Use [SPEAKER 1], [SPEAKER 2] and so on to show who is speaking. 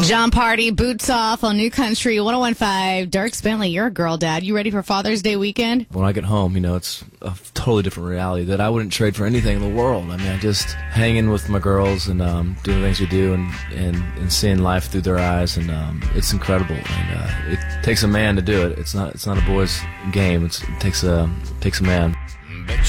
[SPEAKER 1] John Party, Boots Off on New Country 1015. Dirk Bentley, you're a girl dad. You ready for Father's Day weekend?
[SPEAKER 2] When I get home, it's a totally different reality that I wouldn't trade for anything in the world. I just hanging with my girls and doing the things we do and seeing life through their eyes, and it's incredible. And it takes a man to do it. It's not a boy's game. It takes a man.